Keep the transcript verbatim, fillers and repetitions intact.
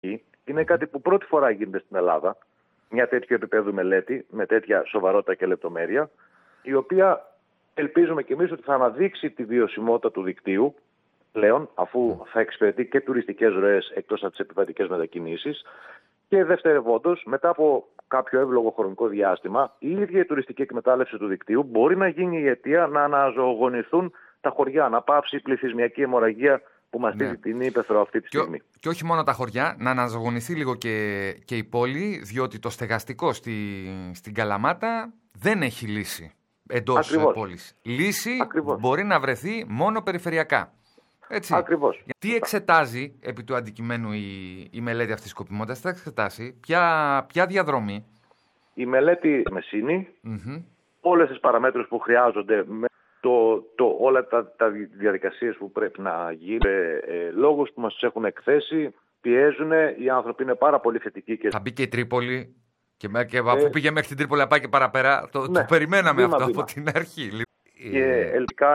Είναι κάτι που πρώτη φορά γίνεται στην Ελλάδα. Μια τέτοιο επίπεδου μελέτη, με τέτοια σοβαρότητα και λεπτομέρεια, η οποία ελπίζουμε κι εμείς ότι θα αναδείξει τη βιωσιμότητα του δικτύου πλέον, αφού θα εξυπηρετεί και τουριστικές ροές εκτός από τις επιβατικές μετακινήσεις. Και δευτερευόντως, μετά από κάποιο εύλογο χρονικό διάστημα, η ίδια η τουριστική εκμετάλλευση του δικτύου μπορεί να γίνει η αιτία να αναζωογονηθούν τα χωριά, να πάψει η πληθυσμιακή αιμορραγία που μαστίζει ναι. την ύπαιθρο αυτή τη στιγμή. Και, και όχι μόνο τα χωριά, να αναζωογονηθεί λίγο και, και η πόλη, διότι το στεγαστικό στη, στην Καλαμάτα δεν έχει λύση εντός πόλης. Λύση Ακριβώς. μπορεί να βρεθεί μόνο περιφερειακά. Έτσι. Ακριβώς. Τι εξετάζει επί του αντικειμένου η, η μελέτη αυτής της σκοπιμότητας, θα εξετάσει ποια, ποια διαδρομή. Η μελέτη Μεσίνη, mm-hmm. όλες τις παραμέτρους που χρειάζονται, με το, το, όλα τα, τα διαδικασίες που πρέπει να γίνουν, ε, ε, λόγους που μας τους έχουν εκθέσει, πιέζουν, οι άνθρωποι είναι πάρα πολύ θετικοί. Και... Θα μπει και η Τρίπολη και, και αφού ε, πήγε μέχρι την Τρίπολη να πάει και παραπέρα, το, ναι, το περιμέναμε βήμα, αυτό βήμα. από την αρχή. Και ελπικά